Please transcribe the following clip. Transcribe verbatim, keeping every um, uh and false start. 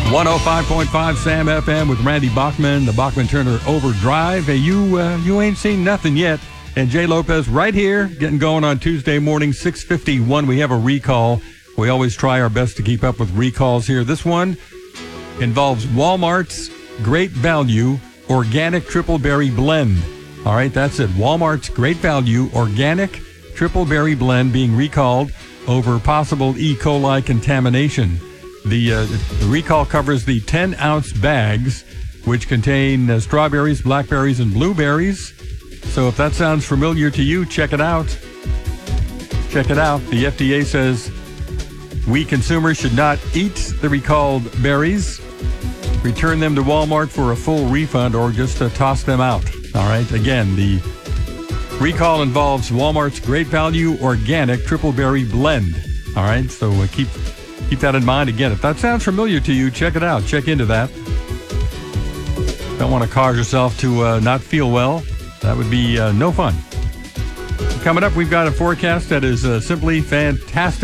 one oh five point five Sam F M with Randy Bachman, the Bachman-Turner Overdrive. Hey, you uh, you ain't seen nothing yet. And Jay Lopez right here, getting going on Tuesday morning, six fifty-one. We have a recall. We always try our best to keep up with recalls here. This one involves Walmart's Great Value Organic Triple Berry Blend. All right, that's it. Walmart's Great Value Organic Triple Berry Blend being recalled over possible E. coli contamination. The, uh, the recall covers the ten-ounce bags, which contain uh, strawberries, blackberries, and blueberries. So if that sounds familiar to you, check it out. Check it out. The F D A says we consumers should not eat the recalled berries, return them to Walmart for a full refund, or just uh, toss them out. All right. Again, the recall involves Walmart's Great Value Organic Triple Berry Blend. All right. So uh, keep keep that in mind. Again, if that sounds familiar to you, check it out. Check into that. Don't want to cause yourself to uh, not feel well. That would be uh, no fun. Coming up, we've got a forecast that is uh, simply fantastic.